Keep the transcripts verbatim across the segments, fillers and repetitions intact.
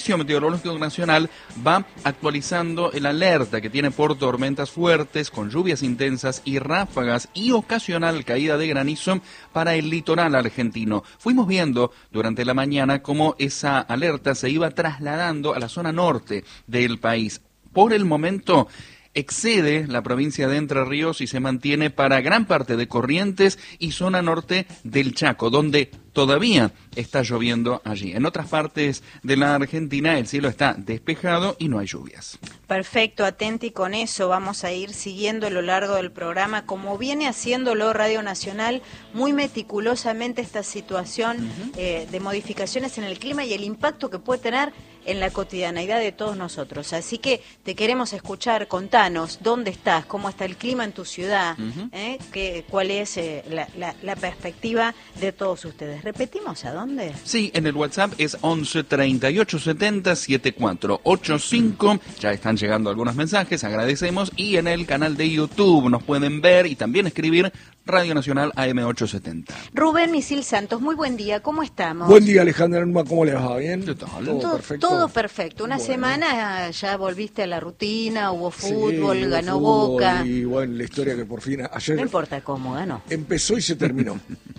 El Servicio Meteorológico Nacional va actualizando el alerta que tiene por tormentas fuertes, con lluvias intensas y ráfagas y ocasional caída de granizo para el litoral argentino. Fuimos viendo durante la mañana cómo esa alerta se iba trasladando a la zona norte del país. Por el momento excede la provincia de Entre Ríos y se mantiene para gran parte de Corrientes y zona norte del Chaco, donde todavía está lloviendo allí. En otras partes de la Argentina el cielo está despejado y no hay lluvias. Perfecto, atenti con eso. Vamos a ir siguiendo a lo largo del programa, como viene haciéndolo Radio Nacional, muy meticulosamente esta situación uh-huh. eh, de modificaciones en el clima y el impacto que puede tener en la cotidianeidad de todos nosotros. Así que te queremos escuchar, contanos dónde estás, cómo está el clima en tu ciudad, uh-huh. ¿eh? ¿Qué, cuál es eh, la, la, la perspectiva de todos ustedes. ¿Repetimos a dónde? Sí, en el WhatsApp es once treinta y ocho setenta setenta y cuatro ochenta y cinco. Ya están llegando algunos mensajes, agradecemos. Y en el canal de YouTube nos pueden ver y también escribir Radio Nacional A M ochocientos setenta. Rubén Misil Santos, muy buen día, ¿cómo estamos? Buen día, Alejandra, ¿cómo le va? ¿Bien? ¿Qué tal? Todo, todo perfecto. Todo perfecto. Una bueno. semana ya volviste a la rutina, hubo fútbol, sí, ganó fútbol, Boca. Y bueno, la historia que por fin ayer... No importa cómo ganó. Empezó y se terminó.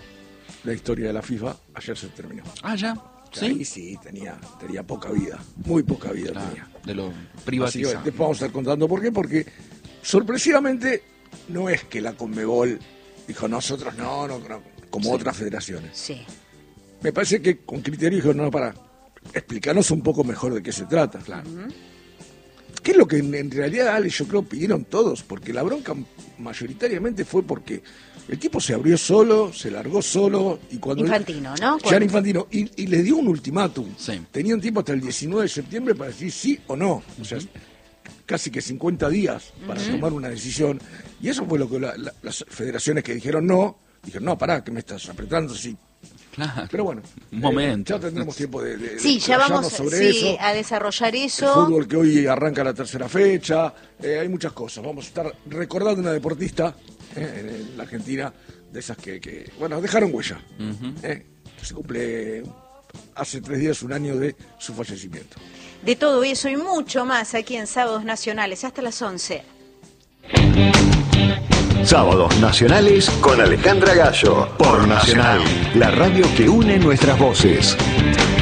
La historia de la FIFA ayer se terminó. Ah, ya. ¿Sí? Ahí sí, tenía, tenía poca vida, muy poca vida claro, tenía. De lo privatizado. Después vamos a estar contando por qué, porque sorpresivamente no es que la Conmebol dijo nosotros no, no, no como sí. otras federaciones. Sí. Me parece que con criterio dijo, no, para, explicarnos un poco mejor de qué se trata. Claro. Uh-huh. ¿Qué es lo que en, en realidad, Ale, yo creo pidieron todos? Porque la bronca mayoritariamente fue porque el tipo se abrió solo, se largó solo y cuando... Infantino, ¿no? Ya era Infantino, y, y le dio un ultimátum. Sí. Tenían tiempo hasta el diecinueve de septiembre para decir sí o no. Uh-huh. O sea, casi que cincuenta días para uh-huh. tomar una decisión. Y eso fue lo que la, la, las federaciones que dijeron no, dijeron, no, pará, que me estás apretando, sí. Claro. Pero bueno, un momento. Eh, ya tendremos tiempo de, de, sí, de ya vamos sobre sí, eso. a desarrollar eso. El fútbol que hoy arranca la tercera fecha, eh, hay muchas cosas. Vamos a estar recordando una deportista eh, en la Argentina, de esas que, que bueno, dejaron huella. Uh-huh. eh, que se cumple hace tres días un año de su fallecimiento. De todo eso y mucho más aquí en Sábados Nacionales, hasta las once. Sábados Nacionales con Alejandra Gallo, por Nacional, la radio que une nuestras voces.